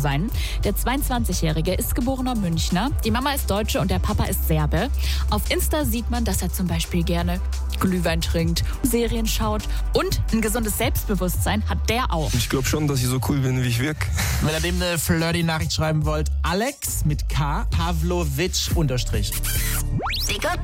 sein. Der 22-Jährige ist geborener Münchner, die Mama ist Deutsche und der Papa ist Serbe. Auf Insta sieht man, dass er zum Beispiel gerne Glühwein trinkt, Serien schaut und ein gesundes Selbstbewusstsein hat der auch. Ich glaube schon, dass ich so cool bin, wie ich wirke. Wenn ihr dem eine Flirty-Nachricht schreiben wollt, Alex mit K, Pavlovic _